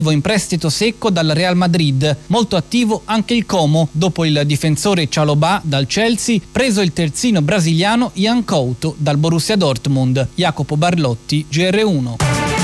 in prestito secco dal Real Madrid. Molto attivo anche il Como, dopo il difensore Chalobah dal Chelsea, preso il terzino brasiliano Ian Couto dal Borussia Dortmund. Jacopo Barlotti, GR1.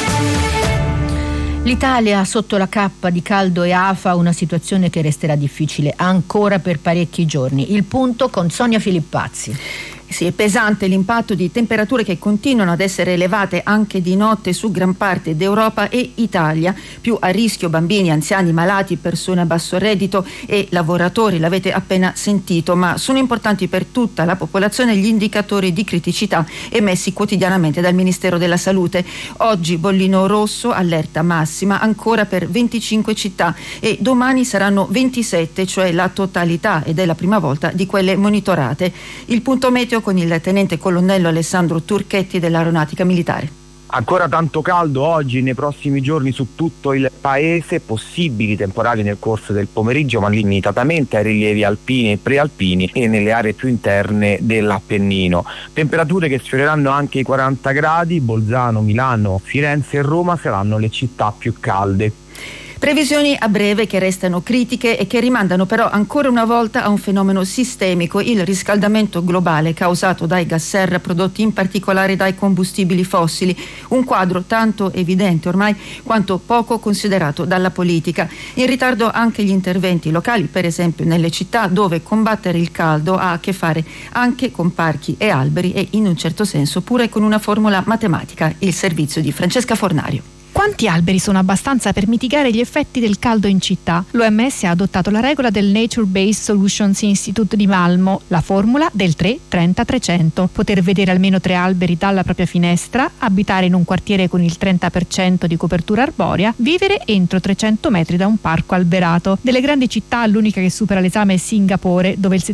L'Italia sotto la cappa di caldo e afa, una situazione che resterà difficile ancora per parecchi giorni. Il punto con Sonia Filippazzi. Sì, è pesante l'impatto di temperature che continuano ad essere elevate anche di notte su gran parte d'Europa e Italia. Più a rischio bambini, anziani, malati, persone a basso reddito e lavoratori, l'avete appena sentito, ma sono importanti per tutta la popolazione gli indicatori di criticità emessi quotidianamente dal Ministero della Salute. Oggi bollino rosso, allerta massima ancora per 25 città e domani saranno 27, cioè la totalità, ed è la prima volta, di quelle monitorate. Il punto meteo con il tenente colonnello Alessandro Turchetti dell'Aeronautica Militare. Ancora tanto caldo oggi, nei prossimi giorni su tutto il paese, possibili temporali nel corso del pomeriggio ma limitatamente ai rilievi alpini e prealpini e nelle aree più interne dell'Appennino. Temperature che sfioreranno anche i 40 gradi, Bolzano, Milano, Firenze e Roma saranno le città più calde. Previsioni a breve che restano critiche e che rimandano però ancora una volta a un fenomeno sistemico, il riscaldamento globale causato dai gas serra prodotti in particolare dai combustibili fossili, un quadro tanto evidente ormai quanto poco considerato dalla politica. In ritardo anche gli interventi locali, per esempio nelle città dove combattere il caldo ha a che fare anche con parchi e alberi e in un certo senso pure con una formula matematica, il servizio di Francesca Fornario. Quanti alberi sono abbastanza per mitigare gli effetti del caldo in città? L'OMS ha adottato la regola del Nature Based Solutions Institute di Malmo, la formula del 3-30-300. Poter vedere almeno 3 alberi dalla propria finestra, abitare in un quartiere con il 30% di copertura arborea, vivere entro 300 metri da un parco alberato. Delle grandi città l'unica che supera l'esame è Singapore, dove il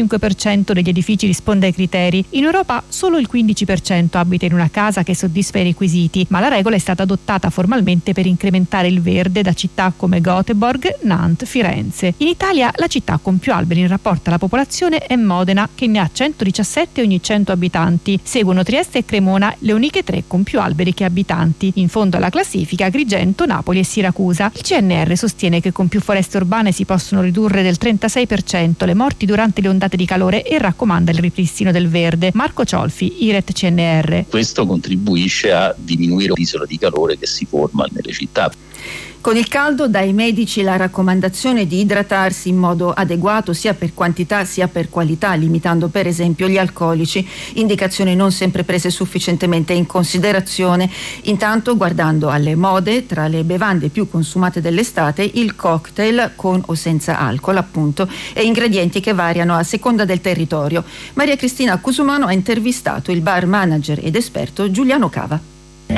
75% degli edifici risponde ai criteri. In Europa solo il 15% abita in una casa che soddisfa i requisiti, ma la regola è stata adottata formalmente per incrementare il verde da città come Göteborg, Nantes, Firenze. In Italia la città con più alberi in rapporto alla popolazione è Modena, che ne ha 117 ogni 100 abitanti. Seguono Trieste e Cremona, le uniche 3 con più alberi che abitanti. In fondo alla classifica Agrigento, Napoli e Siracusa. Il CNR sostiene che con più foreste urbane si possono ridurre del 36% le morti durante le ondate di calore e raccomanda il ripristino del verde. Marco Ciolfi, IRET CNR. Questo contribuisce a diminuire l'isola di calore che si forma nelle città. Con il caldo dai medici la raccomandazione di idratarsi in modo adeguato sia per quantità sia per qualità, limitando per esempio gli alcolici, indicazioni non sempre prese sufficientemente in considerazione. Intanto, guardando alle mode, tra le bevande più consumate dell'estate il cocktail con o senza alcol, appunto, e ingredienti che variano a seconda del territorio. Maria Cristina Cusumano ha intervistato il bar manager ed esperto Giuliano Cava.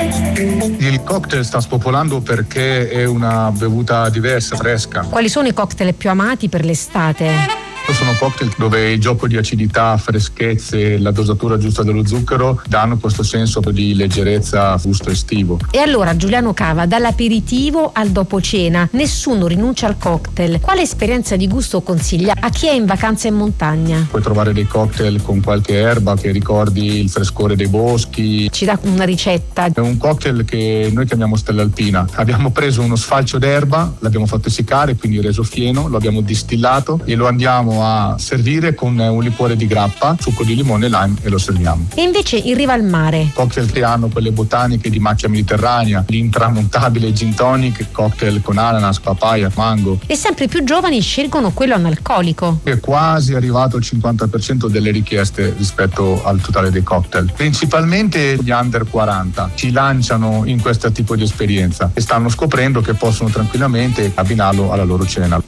Il cocktail sta spopolando perché è una bevuta diversa, fresca. Quali sono i cocktail più amati per l'estate? Sono cocktail dove il gioco di acidità, freschezze, la dosatura giusta dello zucchero danno questo senso di leggerezza, gusto estivo. E allora Giuliano Cava, dall'aperitivo al dopo cena, nessuno rinuncia al cocktail. Quale esperienza di gusto consiglia a chi è in vacanza in montagna? Puoi trovare dei cocktail con qualche erba che ricordi il frescore dei boschi. Ci dà una ricetta? È un cocktail che noi chiamiamo stella alpina. Abbiamo preso uno sfalcio d'erba, l'abbiamo fatto essiccare, quindi reso fieno, lo abbiamo distillato e lo andiamo a servire con un liquore di grappa, succo di limone e lime e lo serviamo. E invece in riva al mare? Cocktail che hanno quelle botaniche di macchia mediterranea, l'intramontabile gin tonic, cocktail con ananas, papaya, mango. E sempre più giovani scelgono quello analcolico. È quasi arrivato al 50% delle richieste rispetto al totale dei cocktail. Principalmente gli under 40 si lanciano in questo tipo di esperienza e stanno scoprendo che possono tranquillamente abbinarlo alla loro cena.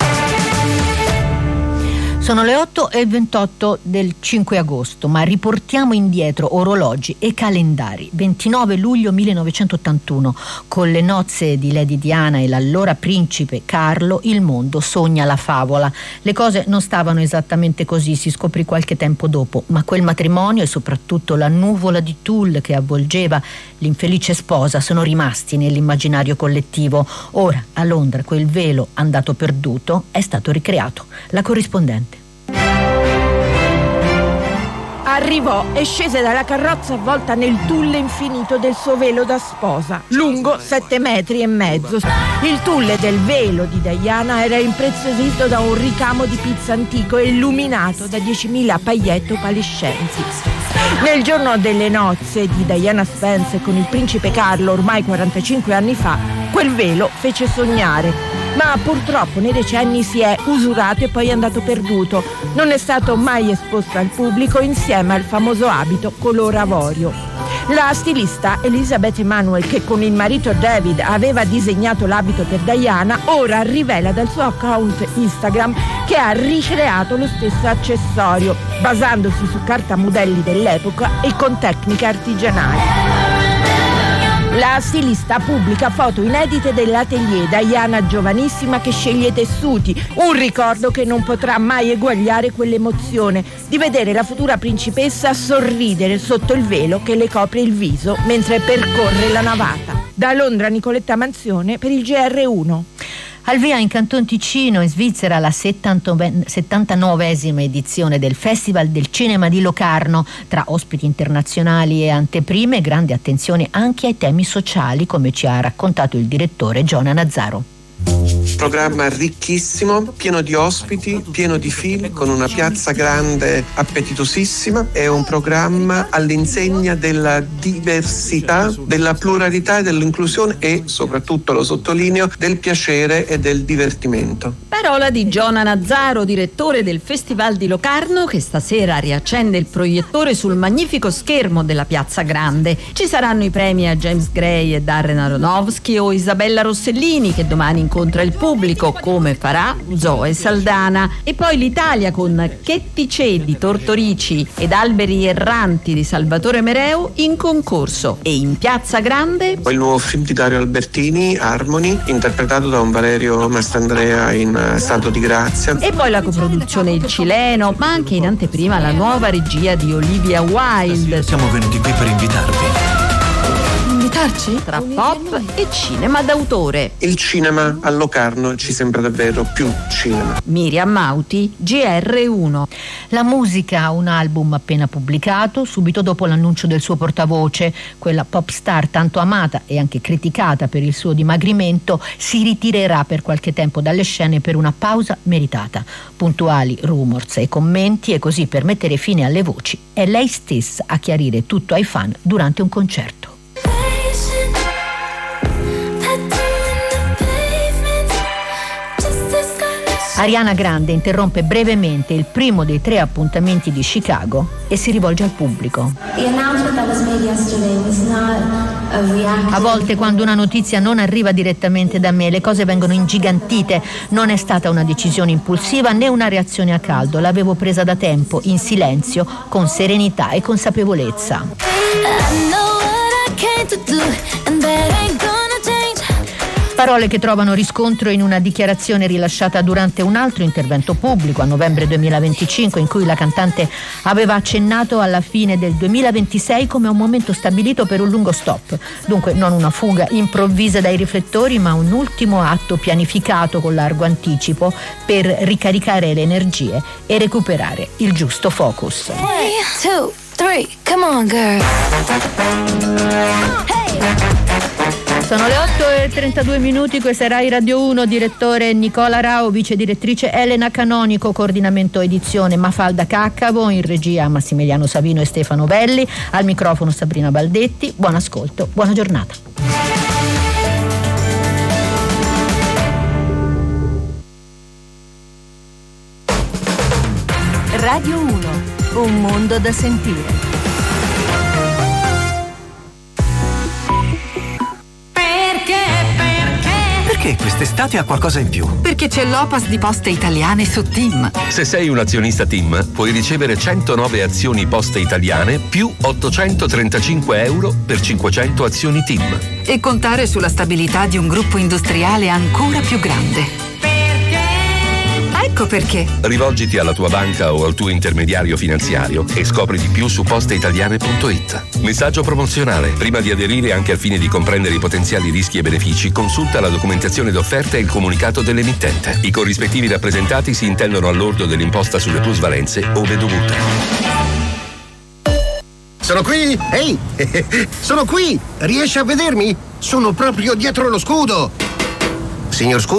Sono le 8:28 del 5 agosto, ma riportiamo indietro orologi e calendari. 29 luglio 1981, con le nozze di Lady Diana e l'allora principe Carlo, il mondo sogna la favola. Le cose non stavano esattamente così, si scoprì qualche tempo dopo, ma quel matrimonio e soprattutto la nuvola di tulle che avvolgeva l'infelice sposa sono rimasti nell'immaginario collettivo. Ora, a Londra, quel velo andato perduto è stato ricreato. La corrispondente. Arrivò e scese dalla carrozza avvolta nel tulle infinito del suo velo da sposa, lungo 7,5 metri. Il tulle del velo di Diana era impreziosito da un ricamo di pizzo antico e illuminato da 10.000 paillette opalescenti. Nel giorno delle nozze di Diana Spence con il principe Carlo, ormai 45 anni fa, quel velo fece sognare, ma purtroppo nei decenni si è usurato e poi è andato perduto. Non è stato mai esposto al pubblico insieme al famoso abito color avorio. La stilista Elizabeth Emanuel, che con il marito David aveva disegnato l'abito per Diana, ora rivela dal suo account Instagram che ha ricreato lo stesso accessorio, basandosi su carta modelli dell'epoca e con tecniche artigianali. La stilista pubblica foto inedite dell'atelier Diana giovanissima che sceglie i tessuti, un ricordo che non potrà mai eguagliare quell'emozione di vedere la futura principessa sorridere sotto il velo che le copre il viso mentre percorre la navata. Da Londra Nicoletta Manzione per il GR1. Al via in Canton Ticino, in Svizzera, la 79esima edizione del Festival del Cinema di Locarno, tra ospiti internazionali e anteprime, grande attenzione anche ai temi sociali, come ci ha raccontato il direttore Giona Nazzaro. Programma ricchissimo, pieno di ospiti, pieno di film, con una piazza grande appetitosissima. È un programma all'insegna della diversità, della pluralità e dell'inclusione e soprattutto, lo sottolineo, del piacere e del divertimento. Parola di Giona Nazzaro, direttore del Festival di Locarno, che stasera riaccende il proiettore sul magnifico schermo della Piazza Grande. Ci saranno i premi a James Gray e Darren Aronofsky o Isabella Rossellini, che domani incontra il pubblico, come farà Zoe Saldana. E poi l'Italia con Chetti di Tortorici ed Alberi erranti di Salvatore Mereu in concorso. E in Piazza Grande il nuovo film di Dario Albertini, Harmony, interpretato da un Valerio Mastandrea in stato di grazia. E poi la coproduzione Il Cileno, ma anche in anteprima la nuova regia di Olivia Wilde. Siamo venuti qui per invitarvi. Invitarci? Tra pop e cinema d'autore. Il cinema a Locarno ci sembra davvero più cinema. Miriam Mauti, GR1. La musica, un album appena pubblicato, subito dopo l'annuncio del suo portavoce, quella pop star tanto amata e anche criticata per il suo dimagrimento, si ritirerà per qualche tempo dalle scene per una pausa meritata. Puntuali rumors e commenti, e così per mettere fine alle voci è lei stessa a chiarire tutto ai fan durante un concerto. Ariana Grande interrompe brevemente il primo dei 3 appuntamenti di Chicago e si rivolge al pubblico. A volte, quando una notizia non arriva direttamente da me, le cose vengono ingigantite. Non è stata una decisione impulsiva né una reazione a caldo, l'avevo presa da tempo, in silenzio, con serenità e consapevolezza. Parole che trovano riscontro in una dichiarazione rilasciata durante un altro intervento pubblico a novembre 2025, in cui la cantante aveva accennato alla fine del 2026 come un momento stabilito per un lungo stop. Dunque non una fuga improvvisa dai riflettori, ma un ultimo atto pianificato con largo anticipo per ricaricare le energie e recuperare il giusto focus. 1, 2, 3, come on girl. Hey. Sono le 8:32, questa è Rai Radio 1, direttore Nicola Rao, vice direttrice Elena Canonico, coordinamento edizione Mafalda Caccavo, in regia Massimiliano Savino e Stefano Belli, al microfono Sabrina Baldetti. Buon ascolto, buona giornata. Radio 1, un mondo da sentire. Perché quest'estate ha qualcosa in più? Perché c'è l'Opas di Poste Italiane su TIM. Se sei un azionista TIM, puoi ricevere 109 azioni Poste Italiane più 835 euro per 500 azioni TIM. E contare sulla stabilità di un gruppo industriale ancora più grande. Ecco perché. Rivolgiti alla tua banca o al tuo intermediario finanziario e scopri di più su posteitaliane.it. Messaggio promozionale. Prima di aderire, anche al fine di comprendere i potenziali rischi e benefici, consulta la documentazione d'offerta e il comunicato dell'emittente. I corrispettivi rappresentati si intendono al lordo dell'imposta sulle plusvalenze ove dovuta. Sono qui! Ehi! Sono qui! Riesci a vedermi? Sono proprio dietro lo scudo! Signor Scudo?